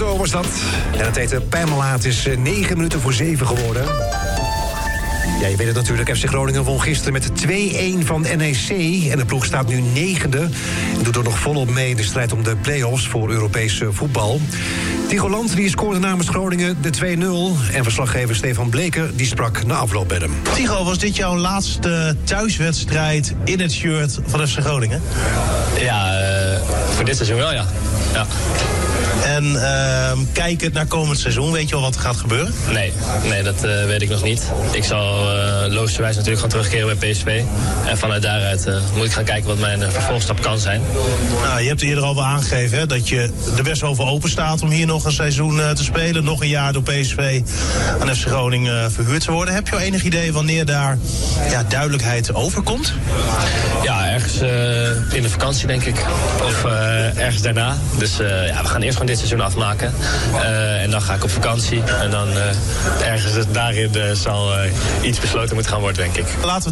Toto was dat. En het heette Pamela. Het is 9 minuten voor 7 geworden. Ja, je weet het natuurlijk. FC Groningen won gisteren met 2-1 van NEC. En de ploeg staat nu 9e. En doet er nog volop mee in de strijd om de play-offs voor Europese voetbal. Tigo Land die scoorde namens Groningen de 2-0. En verslaggever Stefan Bleker die sprak na afloop met hem. Tigo, was dit jouw laatste thuiswedstrijd in het shirt van FC Groningen? Ja, voor dit seizoen wel, ja. En kijkend naar komend seizoen, weet je al wat er gaat gebeuren? Nee, dat weet ik nog niet. Ik zal logischerwijs natuurlijk gewoon terugkeren bij PSV. En vanuit daaruit moet ik gaan kijken wat mijn vervolgstap kan zijn. Nou, je hebt eerder al wel aangegeven hè, dat je er best wel voor open staat om hier nog een seizoen te spelen. Nog een jaar door PSV aan FC Groningen verhuurd te worden. Heb je al enig idee wanneer daar duidelijkheid over komt? Ja, ergens in de vakantie denk ik. Of ergens daarna. Dus we gaan eerst gewoon dit seizoen afmaken. En dan ga ik op vakantie. En dan ergens daarin zal iets besloten moeten gaan worden, denk ik. Laten we